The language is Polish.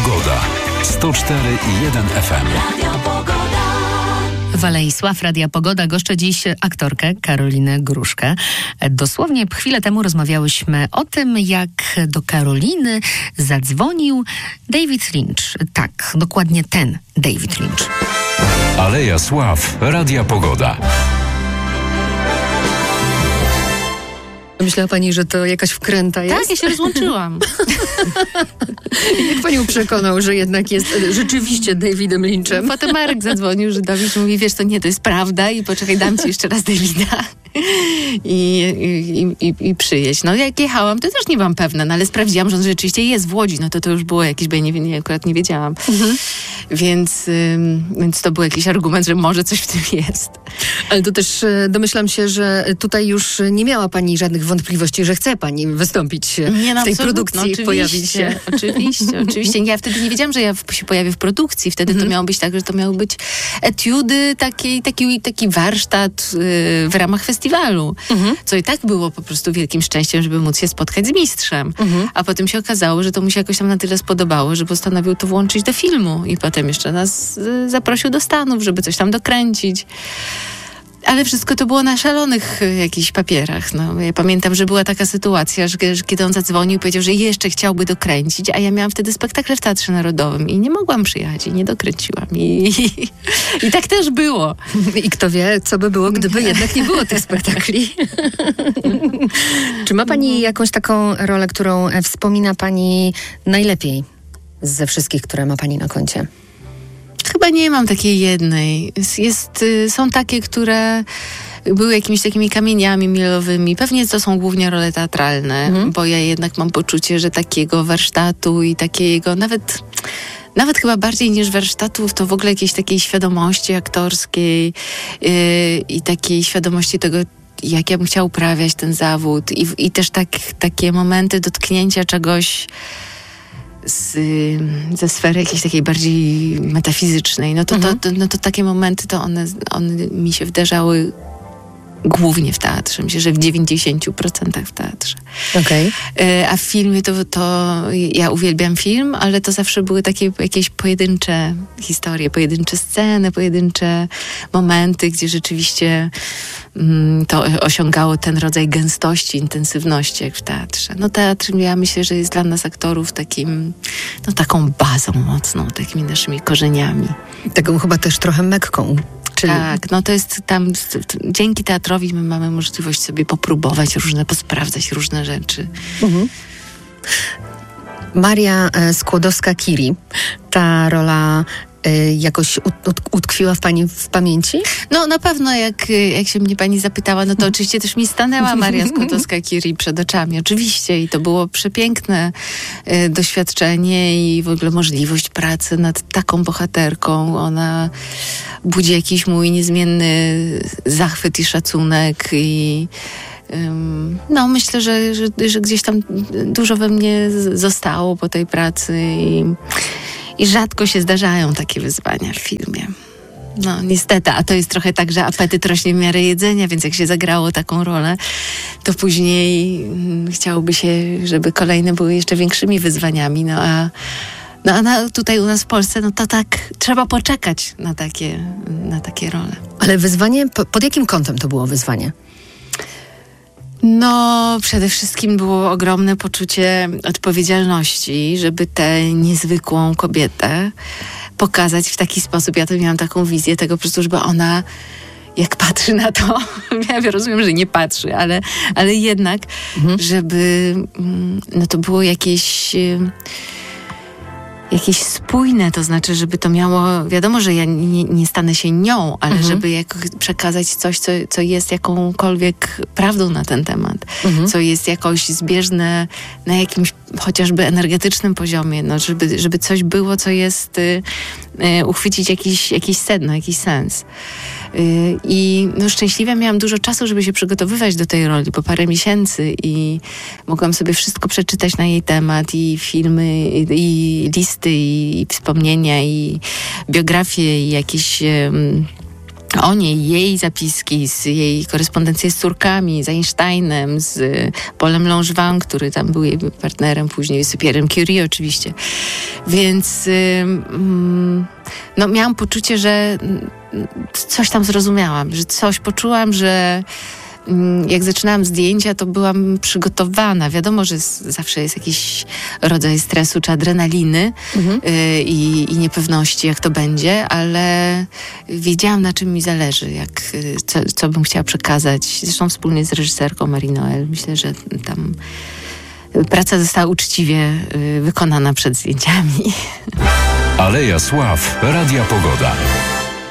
Pogoda. 104,1 FM. Radio Pogoda. W Alei Sław Radia Pogoda goszczę dziś aktorkę Karolinę Gruszkę. Dosłownie chwilę temu rozmawiałyśmy o tym, jak do Karoliny zadzwonił David Lynch. Tak, dokładnie ten David Lynch. Aleja Sław Radia Pogoda. Myślała pani, że to jakaś wkręta jest? Tak, ja się rozłączyłam. Jak panią przekonał, że jednak jest rzeczywiście Davidem Lynchem? Potem Marek zadzwonił, że Dawid mówi, wiesz, to nie, to jest prawda i poczekaj, dam ci jeszcze raz Davida i przyjeźdź. No jak jechałam, to też nie byłam pewna, no ale sprawdziłam, że on rzeczywiście jest w Łodzi, no to już było jakieś, bo ja akurat nie wiedziałam. Więc to był jakiś argument, że może coś w tym jest. Ale to też domyślam się, że tutaj już nie miała pani żadnych wątpliwości, że chce pani wystąpić w tej produkcji, pojawić się. Oczywiście. Ja wtedy nie wiedziałam, że ja się pojawię w produkcji. Wtedy to miało być tak, że to miały być etiudy, taki warsztat w ramach festiwalu. Co i tak było po prostu wielkim szczęściem, żeby móc się spotkać z mistrzem. A potem się okazało, że to mu się jakoś tam na tyle spodobało, że postanowił to włączyć do filmu. I potem jeszcze nas zaprosił do Stanów, żeby coś tam dokręcić. Ale wszystko to było na szalonych jakichś papierach. No, ja pamiętam, że była taka sytuacja, że kiedy on zadzwonił i powiedział, że jeszcze chciałby dokręcić, a ja miałam wtedy spektakle w Teatrze Narodowym i nie mogłam przyjechać i nie dokręciłam. I tak też było. I kto wie, co by było, gdyby jednak nie było tych spektakli. Czy ma pani jakąś taką rolę, którą wspomina pani najlepiej ze wszystkich, które ma pani na koncie? Chyba nie mam takiej jednej. Są takie, które były jakimiś takimi kamieniami milowymi. Pewnie to są głównie role teatralne, bo ja jednak mam poczucie, że takiego warsztatu i takiego nawet chyba bardziej niż warsztatów, to w ogóle jakiejś takiej świadomości aktorskiej i takiej świadomości tego, jak ja bym chciała uprawiać ten zawód i też takie momenty dotknięcia czegoś ze sfery jakiejś takiej bardziej metafizycznej, no to takie momenty, to one mi się wydarzały głównie w teatrze. Myślę, że w 90% w teatrze. Okay. A w filmie to ja uwielbiam film, ale to zawsze były takie jakieś pojedyncze historie, pojedyncze sceny, pojedyncze momenty, gdzie rzeczywiście to osiągało ten rodzaj gęstości, intensywności jak w teatrze. No teatr, ja myślę, że jest dla nas aktorów taką bazą mocną, takimi naszymi korzeniami. Taką chyba też trochę Mekką. Tak, no to jest tam, dzięki teatrowi my mamy możliwość sobie popróbować posprawdzać różne rzeczy. Maria Skłodowska-Curie, ta rola jakoś utkwiła w pani w pamięci? No na pewno, jak się mnie pani zapytała, no to oczywiście też mi stanęła Maria Skłodowska-Curie przed oczami, oczywiście, i to było przepiękne doświadczenie i w ogóle możliwość pracy nad taką bohaterką. Ona budzi jakiś mój niezmienny zachwyt i szacunek i no myślę, że gdzieś tam dużo we mnie zostało po tej pracy i rzadko się zdarzają takie wyzwania w filmie. No niestety, a to jest trochę tak, że apetyt rośnie w miarę jedzenia, więc jak się zagrało taką rolę, to później chciałoby się, żeby kolejne były jeszcze większymi wyzwaniami. A tutaj u nas w Polsce, no to tak trzeba poczekać na takie role. Ale wyzwanie, pod jakim kątem to było wyzwanie? No, przede wszystkim było ogromne poczucie odpowiedzialności, żeby tę niezwykłą kobietę pokazać w taki sposób. Ja to miałam taką wizję tego po prostu, żeby ona, jak patrzy na to, ja rozumiem, że nie patrzy, ale jednak, żeby to było jakieś spójne, to znaczy, żeby to miało, wiadomo, że ja nie stanę się nią, ale żeby przekazać coś, co jest jakąkolwiek prawdą na ten temat, co jest jakoś zbieżne na jakimś chociażby energetycznym poziomie, no, żeby coś było, co jest, uchwycić jakiś sedno, jakiś sens. I no, szczęśliwie miałam dużo czasu, żeby się przygotowywać do tej roli, po parę miesięcy, i mogłam sobie wszystko przeczytać na jej temat, i filmy, i listy, i wspomnienia, i biografie, i jakieś o niej, jej zapiski, z jej korespondencję z córkami, z Einsteinem, z Paulem Langevin, który tam był jej partnerem, później z Pierre'em Curie oczywiście. Więc miałam poczucie, że coś tam zrozumiałam, że coś poczułam, że jak zaczynałam zdjęcia, to byłam przygotowana. Wiadomo, że zawsze jest jakiś rodzaj stresu czy adrenaliny i niepewności, jak to będzie, ale wiedziałam, na czym mi zależy, co bym chciała przekazać. Zresztą wspólnie z reżyserką Marie Noël. Myślę, że tam praca została uczciwie wykonana przed zdjęciami. Aleja Sław, Radia Pogoda.